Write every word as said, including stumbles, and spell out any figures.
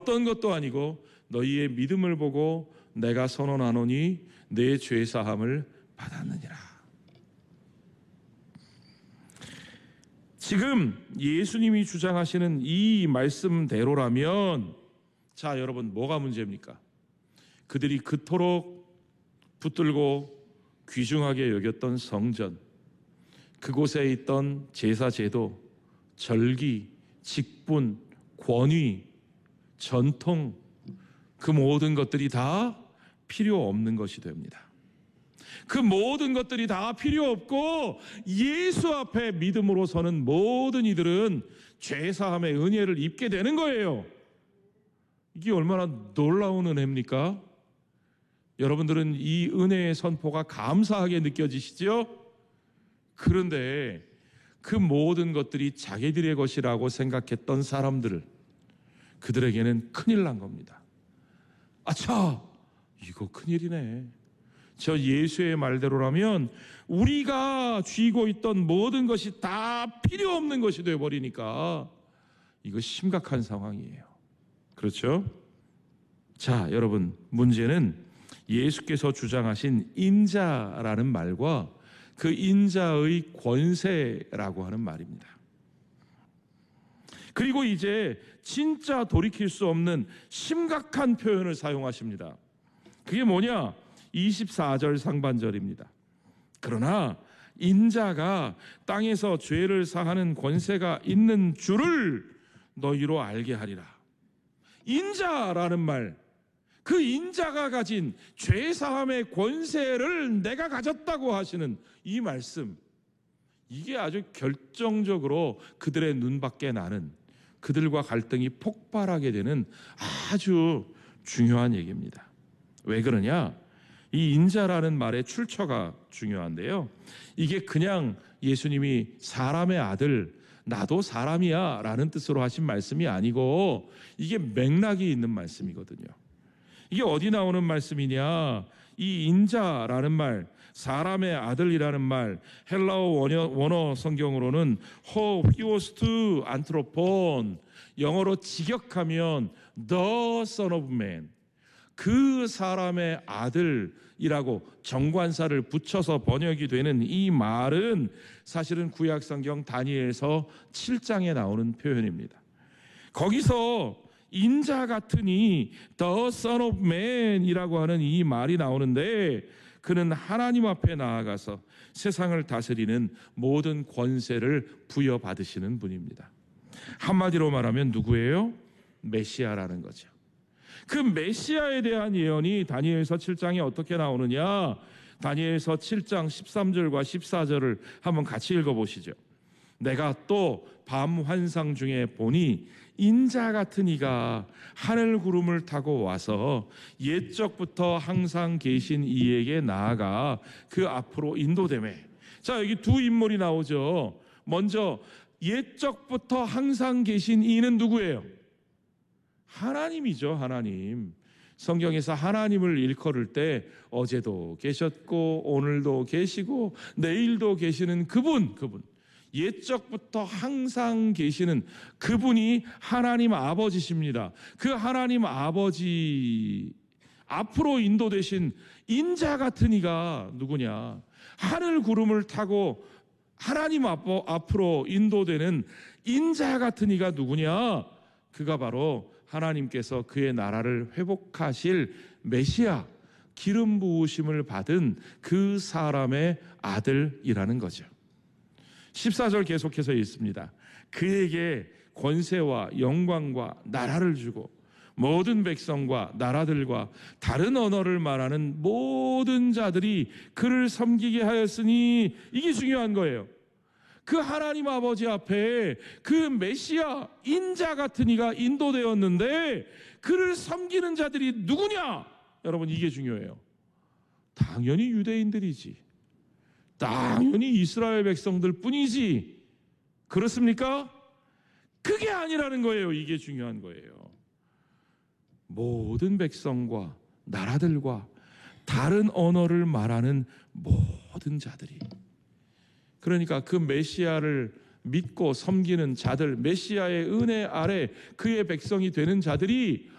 어떤 것도 아니고 너희의 믿음을 보고 내가 선언하노니 내 죄사함을 받았느니라. 지금 예수님이 주장하시는 이 말씀대로라면, 자 여러분, 뭐가 문제입니까? 그들이 그토록 붙들고 귀중하게 여겼던 성전, 그곳에 있던 제사 제도, 절기, 직분, 권위, 전통, 그 모든 것들이 다 필요 없는 것이 됩니다. 그 모든 것들이 다 필요 없고 예수 앞에 믿음으로 서는 모든 이들은 죄사함의 은혜를 입게 되는 거예요. 이게 얼마나 놀라운 은혜입니까? 여러분들은 이 은혜의 선포가 감사하게 느껴지시죠? 그런데 그 모든 것들이 자기들의 것이라고 생각했던 사람들, 그들에게는 큰일 난 겁니다. 아차, 이거 큰일이네. 저 예수의 말대로라면 우리가 쥐고 있던 모든 것이 다 필요 없는 것이 되어버리니까 이거 심각한 상황이에요. 그렇죠? 자, 여러분, 문제는 예수께서 주장하신 인자라는 말과 그 인자의 권세라고 하는 말입니다. 그리고 이제 진짜 돌이킬 수 없는 심각한 표현을 사용하십니다. 그게 뭐냐? 이십사 절 상반절입니다. 그러나 인자가 땅에서 죄를 사하는 권세가 있는 줄을 너희로 알게 하리라. 인자라는 말, 그 인자가 가진 죄사함의 권세를 내가 가졌다고 하시는 이 말씀, 이게 아주 결정적으로 그들의 눈밖에 나는, 그들과 갈등이 폭발하게 되는 아주 중요한 얘기입니다. 왜 그러냐? 이 인자라는 말의 출처가 중요한데요, 이게 그냥 예수님이 사람의 아들, 나도 사람이야 라는 뜻으로 하신 말씀이 아니고 이게 맥락이 있는 말씀이거든요. 이게 어디 나오는 말씀이냐? 이 인자라는 말, 사람의 아들이라는 말, 헬라어 원어, 원어 성경으로는 ho huostu anthropon, 영어로 직역하면 the son of man, 그 사람의 아들이라고 정관사를 붙여서 번역이 되는 이 말은 사실은 구약 성경 다니엘서 칠 장에 나오는 표현입니다. 거기서 인자 같으니 the son of man이라고 하는 이 말이 나오는데, 그는 하나님 앞에 나아가서 세상을 다스리는 모든 권세를 부여받으시는 분입니다. 한마디로 말하면 누구예요? 메시아라는 거죠. 그 메시아에 대한 예언이 다니엘서 칠 장에 어떻게 나오느냐? 다니엘서 칠 장 십삼 절과 십사 절을 한번 같이 읽어보시죠. 내가 또 밤 환상 중에 보니 인자 같은 이가 하늘 구름을 타고 와서 옛적부터 항상 계신 이에게 나아가 그 앞으로 인도되매. 자, 여기 두 인물이 나오죠. 먼저 옛적부터 항상 계신 이는 누구예요? 하나님이죠. 하나님. 성경에서 하나님을 일컬을 때 어제도 계셨고 오늘도 계시고 내일도 계시는 그분, 그분, 옛적부터 항상 계시는 그분이 하나님 아버지십니다. 그 하나님 아버지 앞으로 인도되신 인자 같은 이가 누구냐? 하늘 구름을 타고 하나님 앞으로 인도되는 인자 같은 이가 누구냐? 그가 바로 하나님께서 그의 나라를 회복하실 메시아, 기름 부으심을 받은 그 사람의 아들이라는 거죠. 십사 절 계속해서 있습니다. 그에게 권세와 영광과 나라를 주고 모든 백성과 나라들과 다른 언어를 말하는 모든 자들이 그를 섬기게 하였으니, 이게 중요한 거예요. 그 하나님 아버지 앞에 그 메시아 인자 같은 이가 인도되었는데 그를 섬기는 자들이 누구냐? 여러분, 이게 중요해요. 당연히 유대인들이지, 당연히 이스라엘 백성들 뿐이지. 그렇습니까? 그게 아니라는 거예요. 이게 중요한 거예요. 모든 백성과 나라들과 다른 언어를 말하는 모든 자들이, 그러니까 그 메시아를 믿고 섬기는 자들, 메시아의 은혜 아래 그의 백성이 되는 자들이